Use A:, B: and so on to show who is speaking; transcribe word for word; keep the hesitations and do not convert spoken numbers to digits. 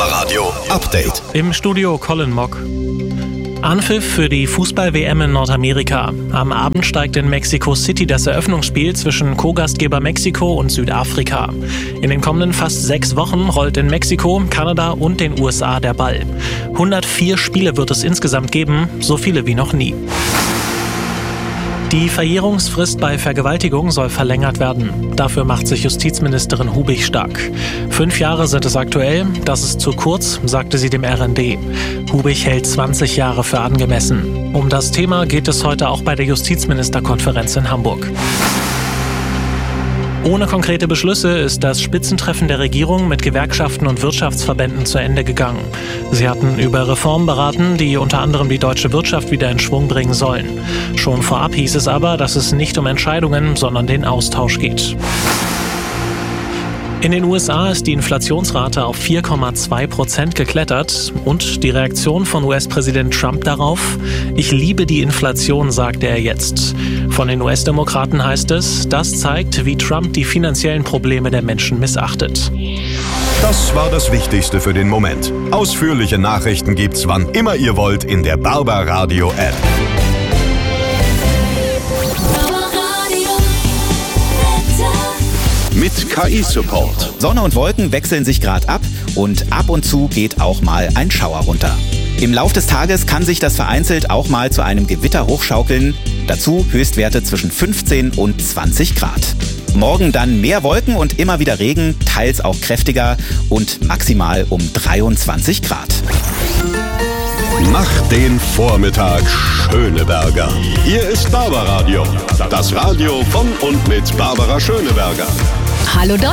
A: Barbaradio Update.
B: Im Studio Colin Mock. Anpfiff für die Fußball-W M in Nordamerika. Am Abend steigt in Mexico City das Eröffnungsspiel zwischen Co-Gastgeber Mexiko und Südafrika. In den kommenden fast sechs Wochen rollt in Mexiko, Kanada und den U S A der Ball. hundertvier Spiele wird es insgesamt geben, so viele wie noch nie. Die Verjährungsfrist bei Vergewaltigung soll verlängert werden. Dafür macht sich Justizministerin Hubig stark. Fünf Jahre sind es aktuell, das ist zu kurz, sagte sie dem R N D. Hubig hält zwanzig Jahre für angemessen. Um das Thema geht es heute auch bei der Justizministerkonferenz in Hamburg. Ohne konkrete Beschlüsse ist das Spitzentreffen der Regierung mit Gewerkschaften und Wirtschaftsverbänden zu Ende gegangen. Sie hatten über Reformen beraten, die unter anderem die deutsche Wirtschaft wieder in Schwung bringen sollen. Schon vorab hieß es aber, dass es nicht um Entscheidungen, sondern den Austausch geht. In den U S A ist die Inflationsrate auf vier Komma zwei Prozent geklettert und die Reaktion von U S-Präsident Trump darauf: Ich liebe die Inflation, sagte er jetzt. Von den U S-Demokraten heißt es, das zeigt, wie Trump die finanziellen Probleme der Menschen missachtet.
A: Das war das Wichtigste für den Moment. Ausführliche Nachrichten gibt's wann immer ihr wollt in der Barbaradio App. Mit K I-Support.
C: Sonne und Wolken wechseln sich gerade ab und ab und zu geht auch mal ein Schauer runter. Im Lauf des Tages kann sich das vereinzelt auch mal zu einem Gewitter hochschaukeln. Dazu Höchstwerte zwischen fünfzehn und zwanzig Grad. Morgen dann mehr Wolken und immer wieder Regen, teils auch kräftiger und maximal um dreiundzwanzig Grad.
A: Mach den Vormittag Schöneberger. Hier ist Barbaradio, das Radio von und mit Barbara Schöneberger.
D: Hallo Deutschland!